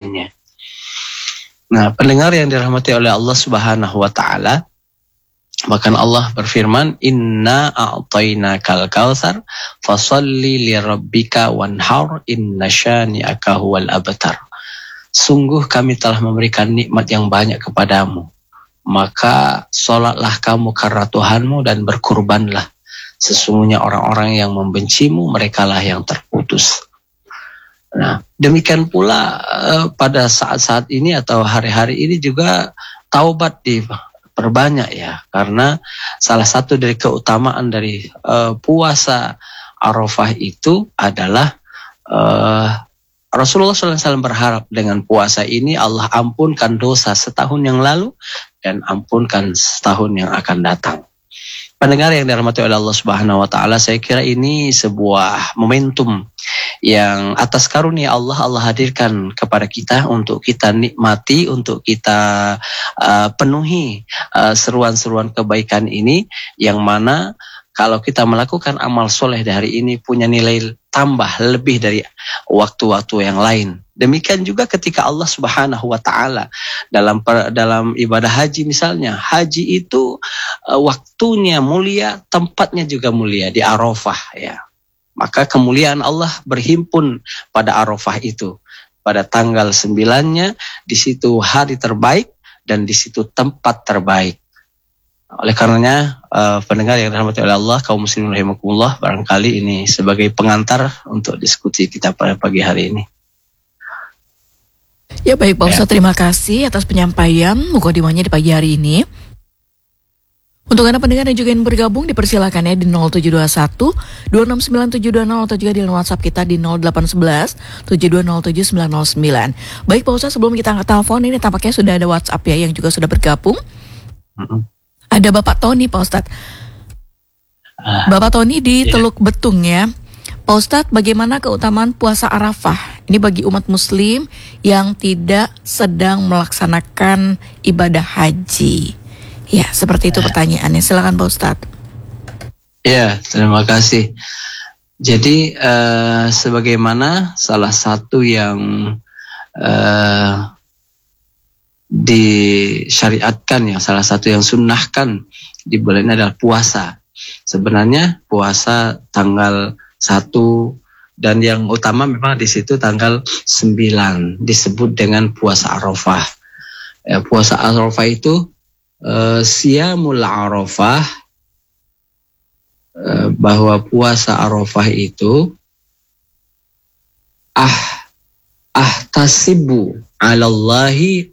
bulannya. Nah, pendengar yang dirahmati oleh Allah Subhanahu wa taala, bahkan Allah berfirman, "Inna a'tainakal kautsar fasholli lirabbika wanhar inna syani'aka huwal abtar." Sungguh kami telah memberikan nikmat yang banyak kepadamu, maka sholatlah kamu karena Tuhanmu dan berkurbanlah. Sesungguhnya orang-orang yang membencimu, merekalah yang terputus. Nah, demikian pula pada saat-saat ini atau hari-hari ini juga taubat diperbanyak ya, karena salah satu dari keutamaan dari puasa Arafah itu adalah Rasulullah SAW berharap dengan puasa ini Allah ampunkan dosa setahun yang lalu dan ampunkan setahun yang akan datang. Pendengar yang dirahmati oleh Allah Subhanahu wa taala, saya kira ini sebuah momentum yang atas karunia Allah hadirkan kepada kita untuk kita nikmati, untuk kita penuhi seruan-seruan kebaikan ini, yang mana kalau kita melakukan amal soleh di hari ini punya nilai tambah lebih dari waktu-waktu yang lain. Demikian juga ketika Allah Subhanahu wa taala dalam ibadah haji misalnya. Haji itu waktunya mulia, tempatnya juga mulia di Arafah ya. Maka kemuliaan Allah berhimpun pada Arafah itu. Pada tanggal 9-nya di situ hari terbaik dan di situ tempat terbaik. Oleh karenanya pendengar yang dirahmati oleh Allah, kaum muslimin rahimakumullah, barangkali ini sebagai pengantar untuk diskusi kita pada pagi hari ini. Ya baik Pak Ustadz, terima kasih atas penyampaian mukadimahnya di pagi hari ini. Untuk Anda pendengar yang juga ingin bergabung, dipersilakan ya di 0721 269720 atau juga di WhatsApp kita di 0811 7207909. Baik Pak Ustadz, sebelum kita angkat telepon ini tampaknya sudah ada WhatsApp ya yang juga sudah bergabung. Ada Bapak Tony Pak Ustadz. Bapak Tony di Teluk Betung ya. Pak Ustadz, bagaimana keutamaan puasa Arafah ini bagi umat muslim yang tidak sedang melaksanakan ibadah haji? Ya, seperti itu pertanyaannya. Silakan Pak Ustadz. Ya, terima kasih. Jadi sebagaimana salah satu yang disyariatkan, yang salah satu yang sunnahkan di bulan ini adalah puasa. Sebenarnya puasa tanggal 1 dan yang utama memang di situ tanggal 9 disebut dengan puasa Arafah. Puasa Arafah itu Siyamul Arafah, bahwa puasa Arafah itu ahtasibu 'alallahi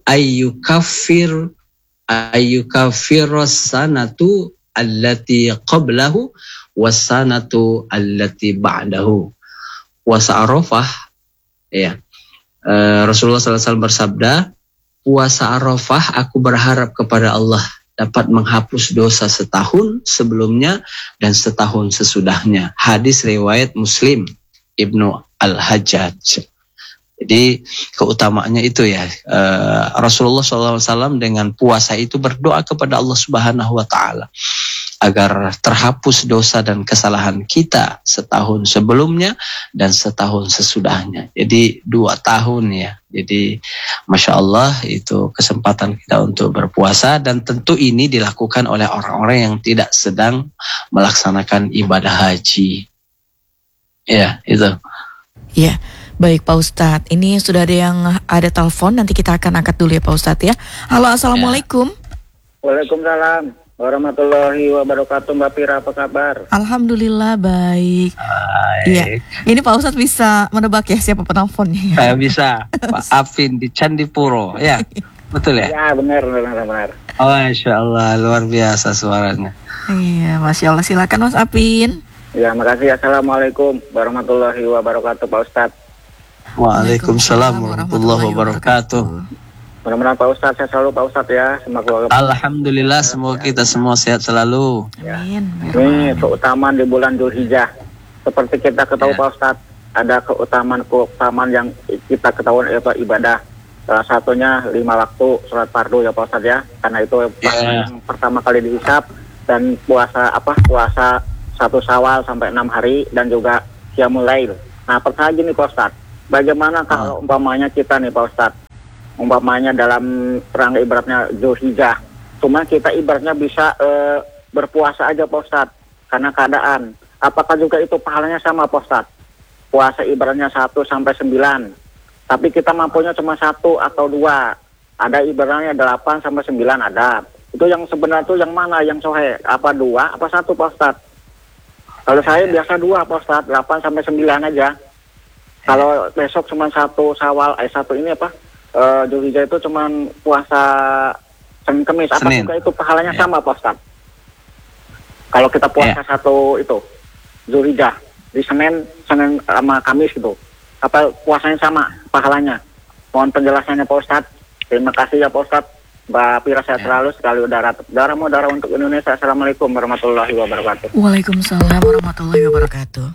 ayyukaffiras sanatu allati qablahu wasanatu allati ba'dahu. Puasa Arafah ya, Rasulullah SAW bersabda, puasa Arafah aku berharap kepada Allah dapat menghapus dosa setahun sebelumnya dan setahun sesudahnya. Hadis riwayat Muslim Ibnu Al-Hajjaj. Jadi keutamaannya itu ya, Rasulullah SAW dengan puasa itu berdoa kepada Allah Subhanahu wa taala agar terhapus dosa dan kesalahan kita setahun sebelumnya dan setahun sesudahnya. Jadi 2 tahun ya. Jadi Masya Allah itu kesempatan kita untuk berpuasa, dan tentu ini dilakukan oleh orang-orang yang tidak sedang melaksanakan ibadah haji. Ya, itu. Ya. Baik Pak Ustadz, ini sudah ada telepon, nanti kita akan angkat dulu ya Pak Ustadz ya. Halo, Assalamualaikum. Waalaikumsalam warahmatullahi wabarakatuh. Mbak Pira, apa kabar? Alhamdulillah baik. Iya, ini Pak Ustadz bisa menebak ya siapa penelponnya? Saya bisa, Pak Afin di Candipuro, ya betul ya? Ya benar. Oh, Masya Allah, luar biasa suaranya. Iya, Masya Allah, silakan Mas Afin. Ya, makasih. Assalamualaikum warahmatullahi wabarakatuh Pak Ustadz. Waalaikumsalam warahmatullahi wabarakatuh. Mudah-mudahan Pak Ustadz sehat selalu Pak Ustadz ya, sama keluarga. Alhamdulillah, semoga kita semua sehat selalu. Amin. Ini keutamaan di bulan Dzulhijjah. Seperti kita ketahui Pak Ustadz, ada keutamaan yang kita ketahui yaitu ibadah. Salah satunya 5 waktu sholat fardu ya Pak Ustadz ya. Karena itu yang pertama kali dihisab, dan puasa 1 Syawal sampai 6 hari, dan juga Qiyamul Lail. Nah, pertanyaan gini Pak Ustadz, bagaimana kalau umpamanya kita nih Pak Ustadz umpamanya dalam rangka ibaratnya Zulhijjah. Cuma kita ibaratnya bisa berpuasa aja Pak Ustadz, karena keadaan. Apakah juga itu pahalanya sama Pak Ustadz? Puasa ibaratnya 1 sampai 9, tapi kita mampunya cuma 1 atau 2. Ada ibaratnya 8 sampai 9 ada. Itu yang sebenarnya itu yang mana yang sohe? Apa 2, apa 1 Pak Ustadz? Kalau saya biasa 2 Pak Ustadz, 8 sampai 9 aja. Kalau besok cuma 1 Syawal, 1 ini apa? Zulhijjah itu cuma puasa Senin Kemis. Apa juga itu pahalanya sama Pak Ustadz? Kalau kita puasa 1 itu Zulhijjah di Senin sama Kamis gitu, apa puasanya sama pahalanya? Mohon penjelasannya Pak Ustadz. Terima kasih ya Pak Ustadz. Mbak Pira sehat selalu, sekali udara untuk Indonesia. Assalamualaikum warahmatullahi wabarakatuh. Waalaikumsalam warahmatullahi wabarakatuh.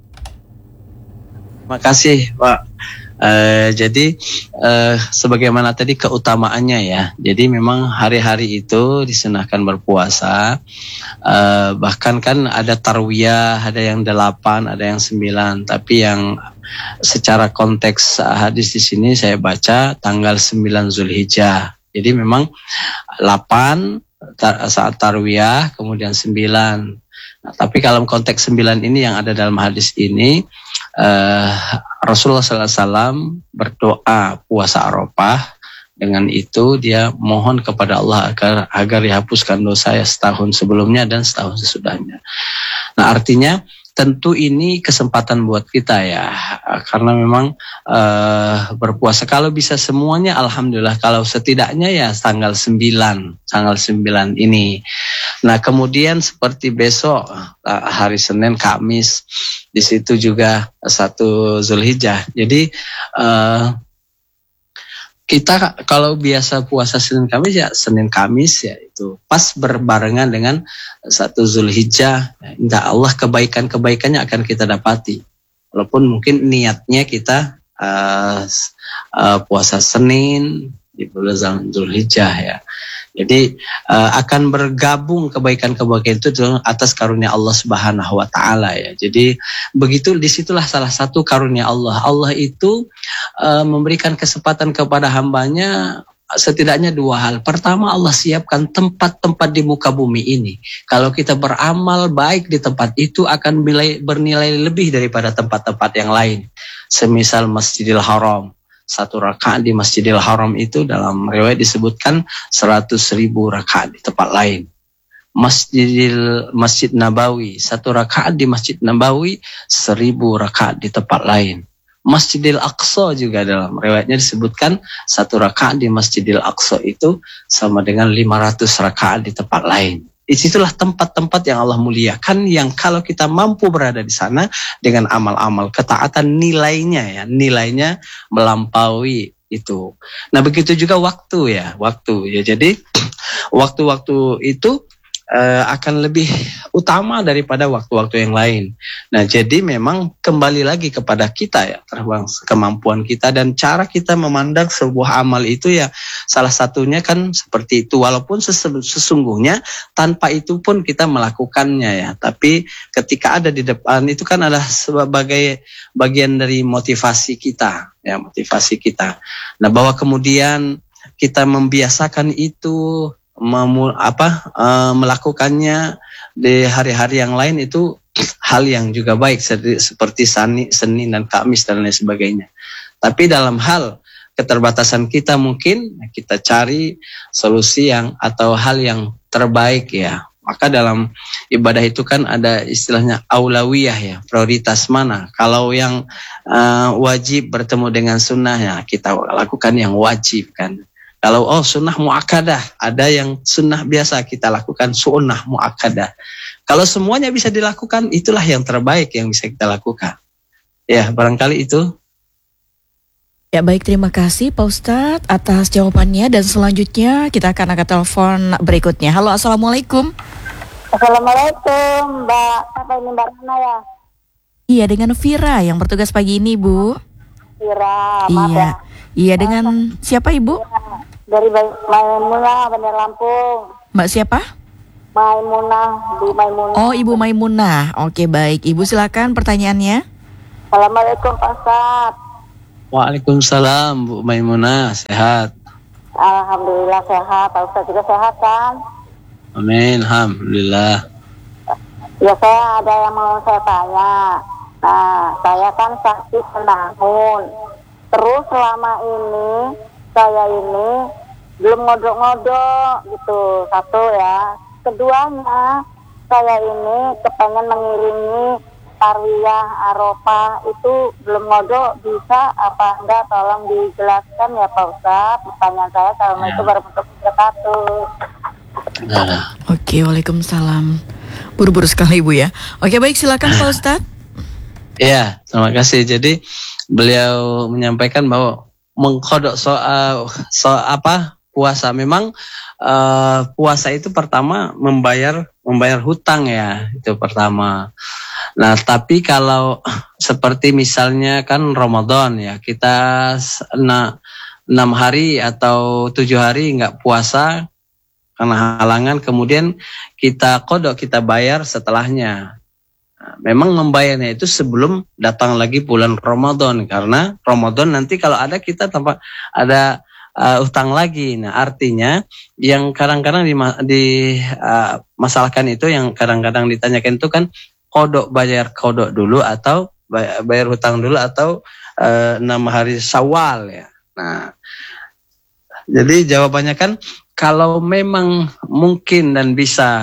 Terima kasih Pak. Jadi sebagaimana tadi keutamaannya ya. Jadi memang hari-hari itu disunahkan berpuasa. Bahkan kan ada tarwiyah, ada yang 8, ada yang 9. Tapi yang secara konteks hadis di sini saya baca tanggal 9 Zulhijjah. Jadi memang 8 saat tarwiyah, kemudian 9. Nah, tapi kalau konteks 9 ini yang ada dalam hadis ini, Rasulullah SAW berdoa puasa Arafah. Dengan itu dia mohon kepada Allah agar dihapuskan dosa setahun sebelumnya dan setahun sesudahnya. Nah artinya tentu ini kesempatan buat kita ya, karena memang berpuasa kalau bisa semuanya alhamdulillah, kalau setidaknya ya tanggal 9 ini. Nah kemudian seperti besok hari Senin Kamis, di situ juga 1 Zulhijjah. Jadi kita kalau biasa puasa Senin Kamis ya Senin Kamis ya itu pas berbarengan dengan 1 Zulhijjah. Insya Allah kebaikannya akan kita dapati. Walaupun mungkin niatnya kita puasa Senin di bulan Zulhijjah ya. Jadi akan bergabung kebaikan-kebaikan itu atas karunia Allah Subhanahu wa taala ya. Jadi begitu, disitulah salah satu karunia Allah. Allah itu memberikan kesempatan kepada hambanya setidaknya 2 hal. Pertama, Allah siapkan tempat-tempat di muka bumi ini. Kalau kita beramal baik di tempat itu akan bernilai lebih daripada tempat-tempat yang lain. Semisal Masjidil Haram. 1 rakaat di Masjidil Haram itu dalam riwayat disebutkan 100.000 rakaat di tempat lain. Masjid Nabawi, 1 rakaat di Masjid Nabawi, 1.000 rakaat di tempat lain. Masjidil Aqsa juga dalam riwayatnya disebutkan 1 rakaat di Masjidil Aqsa itu sama dengan 500 rakaat di tempat lain. Disitulah tempat-tempat yang Allah muliakan, yang kalau kita mampu berada di sana dengan amal-amal ketaatan, nilainya melampaui itu. Nah begitu juga waktu ya. Jadi waktu-waktu itu akan lebih utama daripada waktu-waktu yang lain. Nah jadi memang kembali lagi kepada kita ya, terbang kemampuan kita dan cara kita memandang sebuah amal itu ya, salah satunya kan seperti itu. Walaupun sesungguhnya tanpa itu pun kita melakukannya ya, tapi ketika ada di depan itu kan adalah sebagai bagian dari motivasi kita ya, Nah bahwa kemudian kita membiasakan itu, melakukannya di hari-hari yang lain itu hal yang juga baik, seperti Senin dan Kamis dan lain sebagainya. Tapi dalam hal keterbatasan kita mungkin kita cari solusi atau hal yang terbaik ya. Maka dalam ibadah itu kan ada istilahnya aulawiyah ya, prioritas mana. Kalau yang wajib bertemu dengan sunnah ya kita lakukan yang wajib kan. Kalau sunnah mu'akkadah, ada yang sunnah biasa, kita lakukan sunnah mu'akkadah. Kalau semuanya bisa dilakukan, itulah yang terbaik yang bisa kita lakukan. Ya, barangkali itu. Ya baik, terima kasih Pak Ustadz atas jawabannya, dan selanjutnya kita akan angkat telepon berikutnya. Halo, Assalamualaikum. Assalamualaikum Mbak, apa ini Mbak Rana ya? Iya, dengan Vira yang bertugas pagi ini Bu. Vira, maaf ya. Iya, dengan siapa Ibu? Dari Maimunah, Bandar Lampung. Mbak siapa? Maimunah, Bu Maimunah. Oh, Ibu Maimunah. Oke, baik. Ibu silakan pertanyaannya. Assalamualaikum Pak Ustadz. Waalaikumsalam Bu Maimunah, sehat. Alhamdulillah sehat. Pak Ustadz juga sehat kan? Amin, alhamdulillah. Ya saya ada yang mau saya tanya. Nah, saya kan sakit menahun. Terus selama ini saya ini belum ngodok-ngodok gitu. Satu ya. Keduanya saya ini kepengen mengiringi tarwiyah Arafah itu belum ngodok, bisa apa enggak, tolong dijelaskan ya Pak Ustadz. Pertanyaan saya, assalamualaikum warahmatullahi wabarakatuh. Oke, waalaikumsalam. Buru-buru sekali Ibu ya. Oke, baik, silakan Pak Ustadz. Iya, terima kasih. Jadi beliau menyampaikan bahwa mengkodok soal puasa. Memang puasa itu pertama membayar hutang ya, itu pertama. Nah, tapi kalau seperti misalnya kan Ramadan ya, kita 6 hari atau 7 hari nggak puasa karena halangan, kemudian kita kodok, kita bayar setelahnya. Nah, memang membayarnya itu sebelum datang lagi bulan Ramadan, karena Ramadan nanti kalau ada kita tanpa ada utang lagi. Nah, artinya yang kadang-kadang masalahkan itu, yang kadang-kadang ditanyakan itu kan bayar kodok dulu atau bayar hutang dulu atau 6 hari Syawal ya. Nah, jadi jawabannya kan kalau memang mungkin dan bisa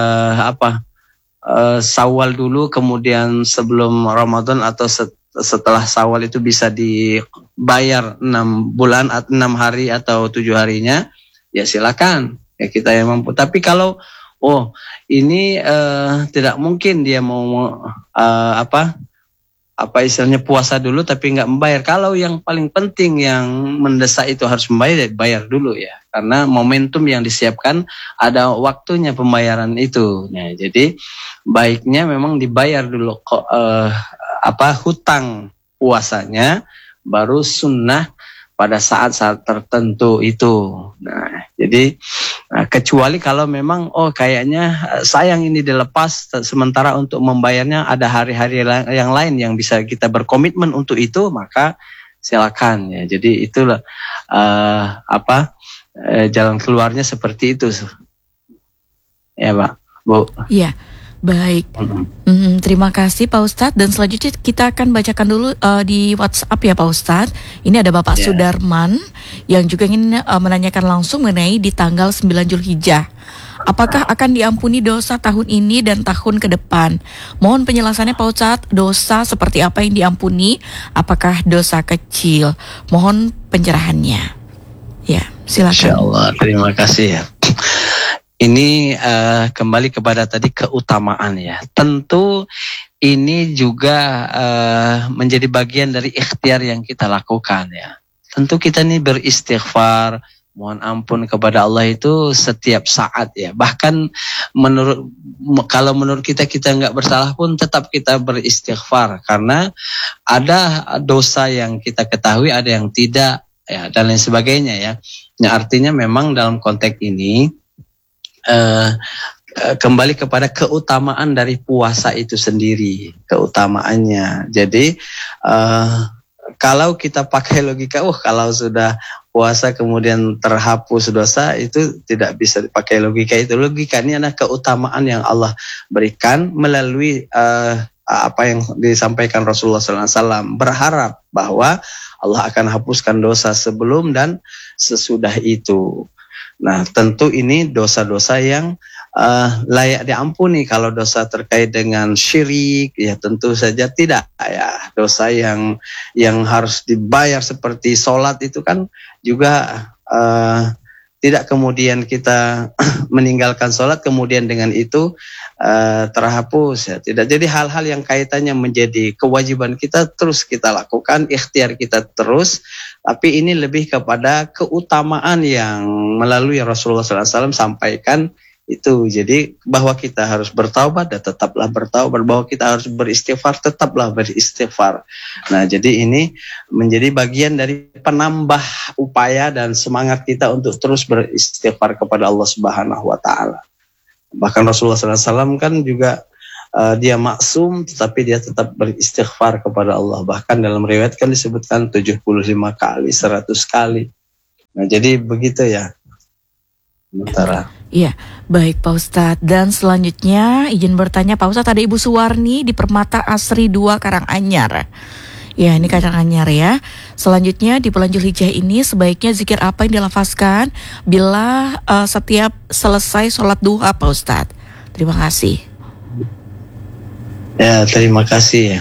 Syawal dulu, kemudian sebelum Ramadan atau setelah Syawal itu bisa dibayar 6 hari atau 7 harinya, ya silakan ya, kita yang mampu. Tapi kalau ini tidak mungkin dia mau istilahnya puasa dulu tapi nggak membayar. Kalau yang paling penting yang mendesak itu harus membayar, bayar dulu ya, karena momentum yang disiapkan ada waktunya pembayaran itu. Nah, jadi baiknya memang dibayar dulu hutang puasanya, baru sunnah pada saat-saat tertentu itu. Nah, jadi kecuali kalau memang kayaknya sayang ini dilepas, sementara untuk membayarnya ada hari-hari yang lain yang bisa kita berkomitmen untuk itu, maka silakan ya. Jadi itulah jalan keluarnya seperti itu. Ya, Pak, Bu. Iya. Baik, terima kasih Pak Ustadz. Dan selanjutnya kita akan bacakan dulu di WhatsApp ya Pak Ustadz. Ini ada Bapak Sudarman yang juga ingin menanyakan langsung mengenai di tanggal 9 Zulhijjah. Apakah akan diampuni dosa tahun ini dan tahun ke depan? Mohon penjelasannya Pak Ustadz, dosa seperti apa yang diampuni? Apakah dosa kecil? Mohon pencerahannya. Ya, silakan. Insyaallah, terima kasih ya. Ini kembali kepada tadi keutamaan ya. Tentu ini juga menjadi bagian dari ikhtiar yang kita lakukan ya. Tentu kita ini beristighfar, mohon ampun kepada Allah itu setiap saat ya. Bahkan kalau menurut kita nggak bersalah pun tetap kita beristighfar, karena ada dosa yang kita ketahui, ada yang tidak ya, dan lain sebagainya ya. Nah, artinya memang dalam konteks ini kembali kepada keutamaan dari puasa itu sendiri, keutamaannya. Jadi kalau kita pakai logika, kalau sudah puasa kemudian terhapus dosa, itu tidak bisa dipakai logika itu. Logika ini adalah keutamaan yang Allah berikan melalui apa yang disampaikan Rasulullah SAW. Berharap bahwa Allah akan hapuskan dosa sebelum dan sesudah itu. Nah, tentu ini dosa-dosa yang layak diampuni. Kalau dosa terkait dengan syirik, ya tentu saja tidak ya. Dosa yang harus dibayar seperti sholat itu kan juga tidak kemudian kita meninggalkan sholat kemudian dengan itu terhapus ya. Tidak. Jadi hal-hal yang kaitannya menjadi kewajiban kita terus kita lakukan, ikhtiar kita terus. Tapi ini lebih kepada keutamaan yang melalui Rasulullah SAW sampaikan itu. Jadi bahwa kita harus bertaubat dan tetaplah bertaubat, bahwa kita harus beristighfar, tetaplah beristighfar. Nah, jadi ini menjadi bagian dari penambah upaya dan semangat kita untuk terus beristighfar kepada Allah Subhanahu wa taala. Bahkan Rasulullah SAW kan juga dia maksum tetapi dia tetap beristighfar kepada Allah. Bahkan dalam riwayat kan disebutkan 75 kali, 100 kali. Nah, jadi begitu ya. Sementara. Iya, baik Pak Ustadz. Dan selanjutnya izin bertanya Pak Ustadz, ada Ibu Suwarni di Permata Asri 2 Karanganyar. Ya, ini Karanganyar ya. Selanjutnya di bulan Zulhijjah ini sebaiknya zikir apa yang dilafazkan bila setiap selesai sholat duha Pak Ustadz? Terima kasih. Ya, terima kasih ya.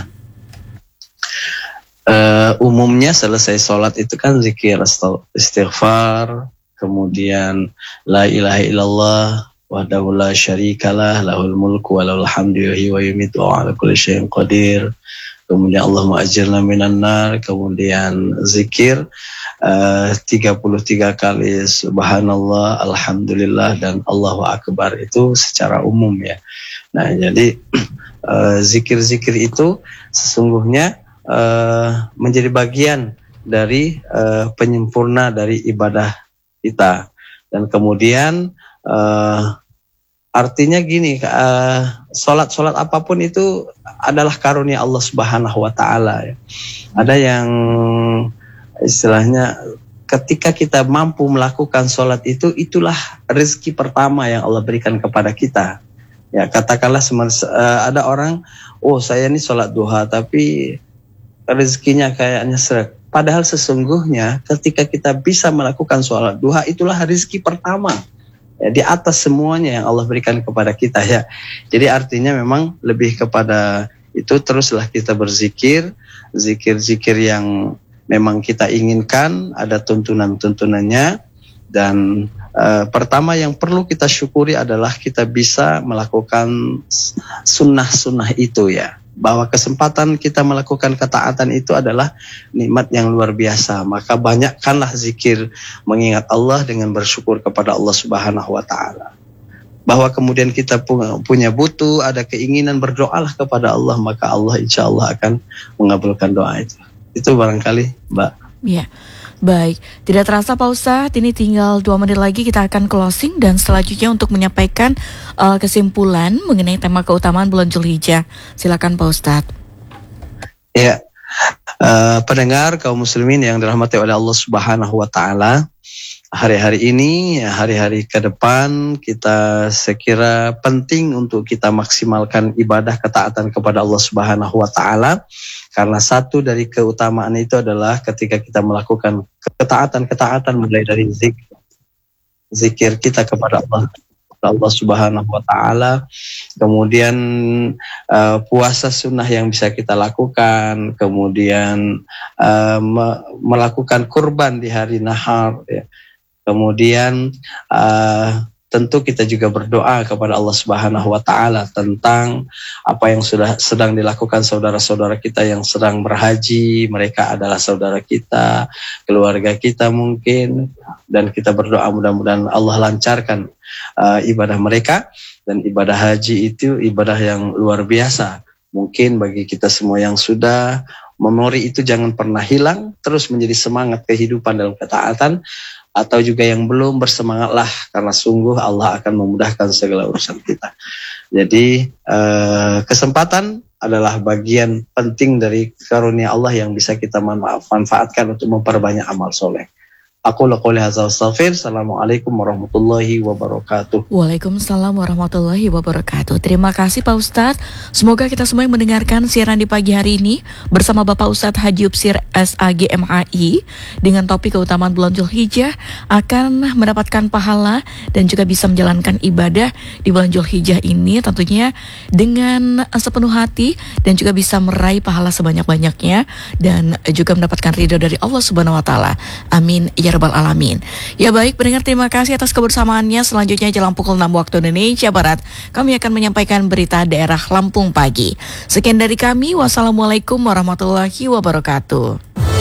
Umumnya selesai sholat itu kan zikir istighfar, kemudian la ilaha illallah wahdahu la syarikalah lahul mulku wa lahul hamdu wa yumiitu wa ala kulli syai'in qadir. Kemudian Allahumma ajirna minan nar, kemudian zikir 33 kali subhanallah, alhamdulillah dan Allahu akbar, itu secara umum ya. Nah, jadi zikir-zikir itu sesungguhnya menjadi bagian dari penyempurna dari ibadah kita. Dan kemudian artinya gini, sholat apapun itu adalah karunia Allah Subhanahu wa Ta'ala ya. Ada yang istilahnya ketika kita mampu melakukan sholat itu, itulah rezeki pertama yang Allah berikan kepada kita. Ya, katakanlah ada orang, oh saya ini sholat duha tapi rezekinya kayaknya seret. Padahal sesungguhnya ketika kita bisa melakukan sholat duha, itulah rezeki pertama. Ya, di atas semuanya yang Allah berikan kepada kita ya. Jadi artinya memang lebih kepada itu, teruslah kita berzikir, zikir-zikir yang memang kita inginkan, ada tuntunan-tuntunannya. Dan pertama yang perlu kita syukuri adalah kita bisa melakukan sunnah-sunnah itu ya. Bahwa kesempatan kita melakukan ketaatan itu adalah nikmat yang luar biasa. Maka banyakkanlah zikir mengingat Allah dengan bersyukur kepada Allah Subhanahu wa Ta'ala. Bahwa kemudian kita punya butuh, ada keinginan, berdoalah kepada Allah, maka Allah insya Allah akan mengabulkan doa itu. Itu barangkali Mbak. Iya. Baik, tidak terasa Pak Ustadz, ini tinggal 2 menit lagi kita akan closing dan selanjutnya untuk menyampaikan kesimpulan mengenai tema keutamaan bulan Zulhijjah. Silakan Pak Ustadz. Ya, pendengar kaum muslimin yang dirahmati oleh Allah Subhanahu wa Ta'ala, hari-hari ini, hari-hari ke depan kita sekira penting untuk kita maksimalkan ibadah ketaatan kepada Allah Subhanahu wa Ta'ala. Karena satu dari keutamaan itu adalah ketika kita melakukan ketaatan mulai dari zikir kita kepada Allah Subhanahu wa Ta'ala, kemudian puasa sunnah yang bisa kita lakukan, kemudian melakukan kurban di hari nahar ya. Kemudian tentu kita juga berdoa kepada Allah Subhanahu wa Ta'ala tentang apa yang sudah sedang dilakukan saudara-saudara kita yang sedang berhaji. Mereka adalah saudara kita, keluarga kita mungkin, dan kita berdoa mudah-mudahan Allah lancarkan ibadah mereka. Dan ibadah haji itu ibadah yang luar biasa. Mungkin bagi kita semua yang sudah, memori itu jangan pernah hilang, terus menjadi semangat kehidupan dalam ketaatan. Atau juga yang belum, bersemangatlah karena sungguh Allah akan memudahkan segala urusan kita. Jadi kesempatan adalah bagian penting dari karunia Allah yang bisa kita manfaatkan untuk memperbanyak amal soleh. Aku qouli hadza wastaghfir. Assalamualaikum warahmatullahi wabarakatuh. Waalaikumsalam warahmatullahi wabarakatuh. Terima kasih Pak Ustadz. Semoga kita semua yang mendengarkan siaran di pagi hari ini bersama Bapak Ustadz Haji Upsir SAG MAI dengan topik keutamaan bulan Zulhijjah akan mendapatkan pahala dan juga bisa menjalankan ibadah di bulan Zulhijjah ini tentunya dengan sepenuh hati dan juga bisa meraih pahala sebanyak-banyaknya dan juga mendapatkan ridho dari Allah Subhanahu wa Ta'ala. Amin ya rabbal alamin. Ya baik pendengar, terima kasih atas kebersamaannya. Selanjutnya jelang pukul 6 waktu Indonesia Barat kami akan menyampaikan berita daerah Lampung pagi. Sekian dari kami, wassalamualaikum warahmatullahi wabarakatuh.